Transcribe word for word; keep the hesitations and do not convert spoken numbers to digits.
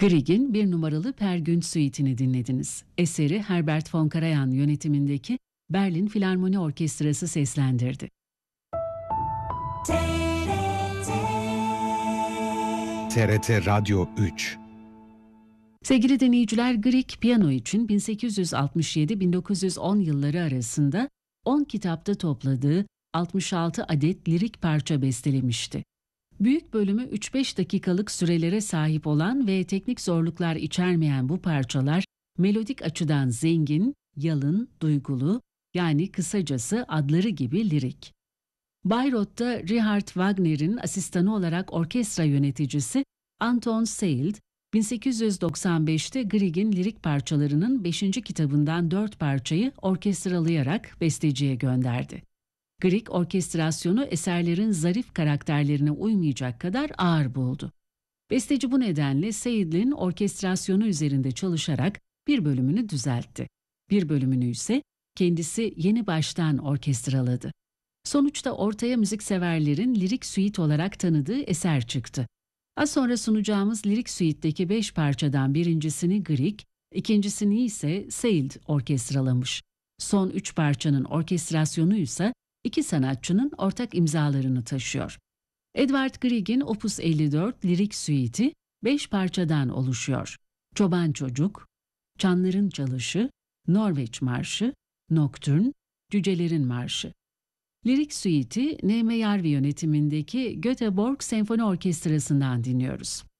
Grieg'in bir numaralı Pergün Suite'ini dinlediniz. Eseri Herbert von Karajan yönetimindeki Berlin Filarmoni Orkestrası seslendirdi. T R T Radyo üç. Sevgili dinleyiciler, Grieg piyano için bin sekiz yüz altmış yedi - bin dokuz yüz on yılları arasında on kitapta topladığı altmış altı adet lirik parça bestelemişti. Büyük bölümü üç beş dakikalık sürelere sahip olan ve teknik zorluklar içermeyen bu parçalar melodik açıdan zengin, yalın, duygulu, yani kısacası adları gibi lirik. Bayreuth'ta Richard Wagner'in asistanı olarak orkestra yöneticisi Anton Seidl, bin sekiz yüz doksan beşte Grieg'in lirik parçalarının beşinci kitabından dört parçayı orkestralayarak besteciye gönderdi. Grieg orkestrasyonu eserlerin zarif karakterlerine uymayacak kadar ağır buldu. Besteci bu nedenle Seidl'in orkestrasyonu üzerinde çalışarak bir bölümünü düzeltti. Bir bölümünü ise kendisi yeni baştan orkestraladı. Sonuçta ortaya müzikseverlerin lirik suite olarak tanıdığı eser çıktı. Az sonra sunacağımız lirik suite'deki beş parçadan birincisini Grieg, ikincisini ise Seidl orkestralamış. Son üç parçanın orkestrasyonu ise iki sanatçının ortak imzalarını taşıyor. Edvard Grieg'in Opus elli dört lirik suite'i beş parçadan oluşuyor. Çoban Çocuk, Çanların Çalışı, Norveç Marşı, Nocturne, Cücelerin Marşı. Lirik suite'i Neeme Järvi yönetimindeki Göteborg Senfoni Orkestrası'ndan dinliyoruz.